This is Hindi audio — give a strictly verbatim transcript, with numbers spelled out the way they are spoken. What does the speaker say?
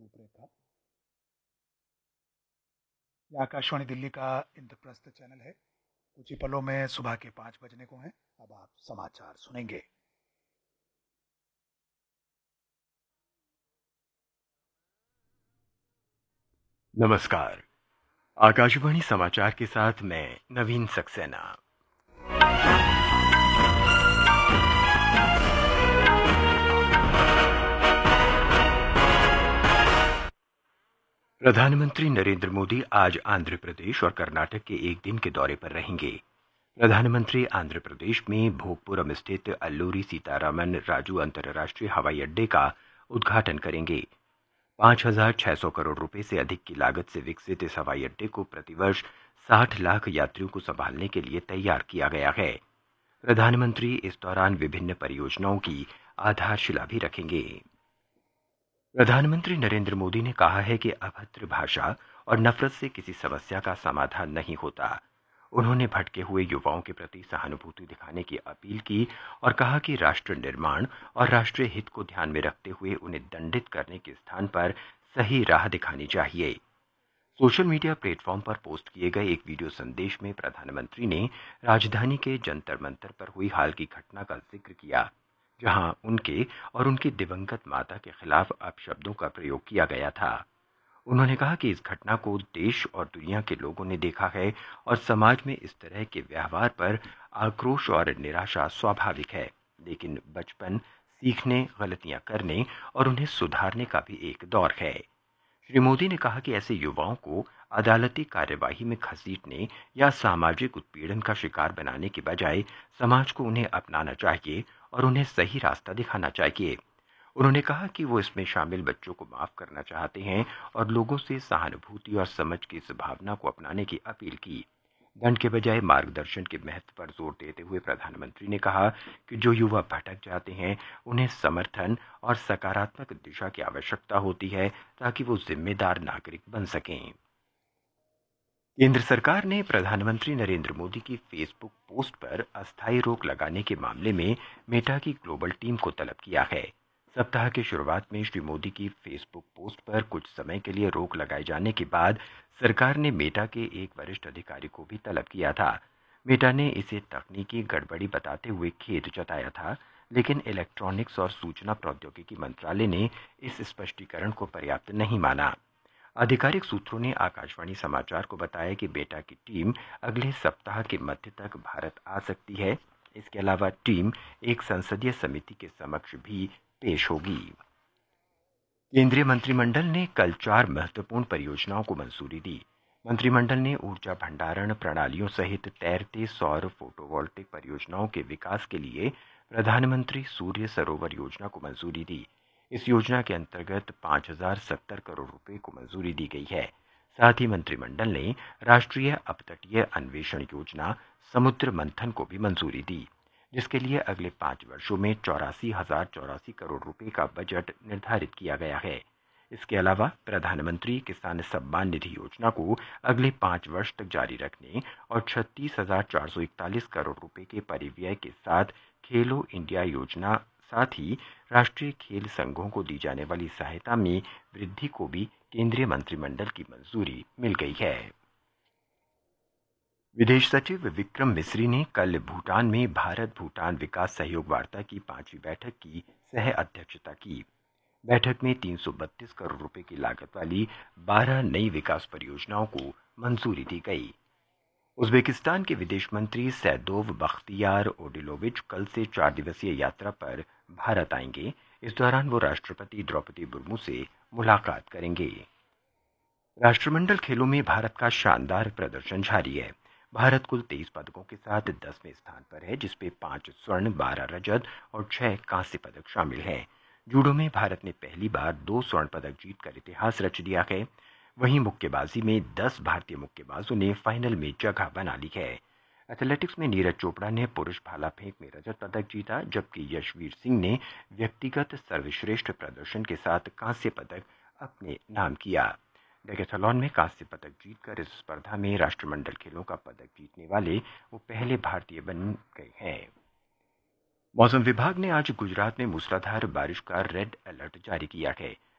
रूपरेखा। यह आकाशवाणी दिल्ली का इंद्रप्रस्थ चैनल है। कुछ ही पलों में सुबह के पांच बजने को हैं। अब आप समाचार सुनेंगे। नमस्कार। आकाशवाणी समाचार के साथ मैं नवीन सक्सेना। प्रधानमंत्री नरेंद्र मोदी आज आंध्र प्रदेश और कर्नाटक के एक दिन के दौरे पर रहेंगे। प्रधानमंत्री आंध्र प्रदेश में भोगपुरम स्थित अल्लूरी सीतारामन राजू अंतर्राष्ट्रीय हवाई अड्डे का उद्घाटन करेंगे। पाँच हजार छह सौ करोड़ रुपए से अधिक की लागत से विकसित इस हवाई अड्डे को प्रतिवर्ष साठ लाख यात्रियों को संभालने के लिए तैयार किया गया है। प्रधानमंत्री इस दौरान विभिन्न परियोजनाओं की आधारशिला भी रखेंगे। प्रधानमंत्री नरेंद्र मोदी ने कहा है कि अभद्र भाषा और नफरत से किसी समस्या का समाधान नहीं होता। उन्होंने भटके हुए युवाओं के प्रति सहानुभूति दिखाने की अपील की और कहा कि राष्ट्र निर्माण और राष्ट्रीय हित को ध्यान में रखते हुए उन्हें दंडित करने के स्थान पर सही राह दिखानी चाहिए। सोशल मीडिया प्लेटफॉर्म पर पोस्ट किए गए एक वीडियो संदेश में प्रधानमंत्री ने राजधानी के जंतर मंतर पर हुई हाल की घटना का जिक्र किया, जहां उनके और उनकी दिवंगत माता के खिलाफ अपशब्दों का प्रयोग किया गया था। उन्होंने कहा कि इस घटना को देश और दुनिया के लोगों ने देखा है और समाज में इस तरह के व्यवहार पर आक्रोश और निराशा स्वाभाविक है, लेकिन बचपन सीखने, गलतियां करने और उन्हें सुधारने का भी एक दौर है। श्री मोदी ने कहा कि ऐसे युवाओं को अदालती कार्यवाही में घसीटने या सामाजिक उत्पीड़न का शिकार बनाने के बजाय समाज को उन्हें अपनाना चाहिए और उन्हें सही रास्ता दिखाना चाहिए। उन्होंने कहा कि वो इसमें शामिल बच्चों को माफ करना चाहते हैं और लोगों से सहानुभूति और समझ की इस भावना को अपनाने की अपील की। दंड के बजाय मार्गदर्शन के महत्व पर जोर देते हुए प्रधानमंत्री ने कहा कि जो युवा भटक जाते हैं उन्हें समर्थन और सकारात्मक दिशा की आवश्यकता होती है ताकि वो जिम्मेदार नागरिक बन सकें। केंद्र सरकार ने प्रधानमंत्री नरेंद्र मोदी की फेसबुक पोस्ट पर अस्थायी रोक लगाने के मामले में मेटा की ग्लोबल टीम को तलब किया है। सप्ताह की शुरुआत में श्री मोदी की फेसबुक पोस्ट पर कुछ समय के लिए रोक लगाए जाने के बाद सरकार ने मेटा के एक वरिष्ठ अधिकारी को भी तलब किया था। मेटा ने इसे तकनीकी गड़बड़ी बताते हुए खेद जताया था, लेकिन इलेक्ट्रॉनिक्स और सूचना प्रौद्योगिकी मंत्रालय ने इस स्पष्टीकरण को पर्याप्त नहीं माना। आधिकारिक सूत्रों ने आकाशवाणी समाचार को बताया कि मेटा की टीम अगले सप्ताह के मध्य तक भारत आ सकती है। इसके अलावा टीम एक संसदीय समिति के समक्ष भी पेश होगी। केंद्रीय मंत्रिमंडल ने कल चार महत्वपूर्ण परियोजनाओं को मंजूरी दी। मंत्रिमंडल ने ऊर्जा भंडारण प्रणालियों सहित तैरते सौर फोटोवोल्टिक परियोजनाओं के विकास के लिए प्रधानमंत्री सूर्य सरोवर योजना को मंजूरी दी। इस योजना के अंतर्गत पाँच हजार सत्तर करोड़ रुपए को मंजूरी दी गई है। साथ ही मंत्रिमंडल ने राष्ट्रीय अपतटीय अन्वेषण योजना समुद्र मंथन को भी मंजूरी दी, जिसके लिए अगले पाँच वर्षों में चौरासी हजार चौरासी करोड़ रुपए का बजट निर्धारित किया गया है। इसके अलावा प्रधानमंत्री किसान सम्मान निधि योजना को अगले पाँच वर्ष तक जारी रखने और छत्तीस हजार चार सौ इकतालीस करोड़ रुपए के परिव्यय के साथ खेलो इंडिया योजना, साथ ही राष्ट्रीय खेल संघों को दी जाने वाली सहायता में वृद्धि को भी केंद्रीय मंत्रिमंडल की मंजूरी मिल गई है। विदेश सचिव विक्रम मिस्री ने कल भूटान में भारत भूटान विकास सहयोग वार्ता की पांचवी बैठक की सह अध्यक्षता की। बैठक में तीन सौ बत्तीस करोड़ रुपए की लागत वाली बारह नई विकास परियोजनाओं को मंजूरी दी गई। उज्बेकिस्तान के विदेश मंत्री सैदोव बख्तियार ओडिलोविच कल से चार दिवसीय यात्रा पर भारत आएंगे। इस दौरान वो राष्ट्रपति द्रौपदी मुर्मू से मुलाकात करेंगे। राष्ट्रमंडल खेलों में भारत का शानदार प्रदर्शन जारी है। भारत कुल तेईस पदकों के साथ दसवें स्थान पर है, जिसपे पांच स्वर्ण, बारह रजत और छह कांस्य पदक शामिल हैं। जूडो में भारत ने पहली बार दो स्वर्ण पदक जीतकर इतिहास रच दिया है। वहीं मुक्केबाजी में दस भारतीय मुक्केबाजों ने फाइनल में जगह बना ली है। एथलेटिक्स में नीरज चोपड़ा ने पुरुष भाला फेंक में रजत पदक जीता, जबकि यशवीर सिंह ने व्यक्तिगत सर्वश्रेष्ठ प्रदर्शन के साथ कांस्य पदक अपने नाम किया। डेकेथलॉन में कांस्य पदक जीतकर इस स्पर्धा में राष्ट्रमंडल खेलों का पदक जीतने वाले वो पहले भारतीय बन गए हैं। मौसम विभाग ने आज गुजरात में मूसलाधार बारिश का रेड अलर्ट जारी किया है।